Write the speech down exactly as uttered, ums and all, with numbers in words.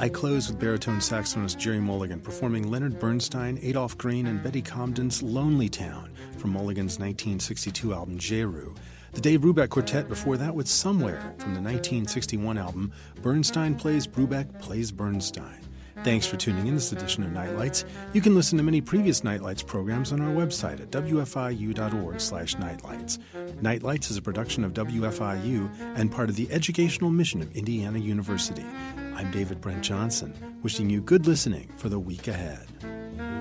I close with baritone saxophonist Jerry Mulligan performing Leonard Bernstein, Adolph Green, and Betty Comden's Lonely Town from Mulligan's nineteen sixty-two album Jeru. The Dave Brubeck Quartet before that with Somewhere from the nineteen sixty-one album Bernstein Plays Brubeck Plays Bernstein. Thanks for tuning in this edition of Nightlights. You can listen to many previous Nightlights programs on our website at w f i u dot org slash nightlights. Nightlights is a production of W F I U and part of the educational mission of Indiana University. I'm David Brent Johnson, wishing you good listening for the week ahead.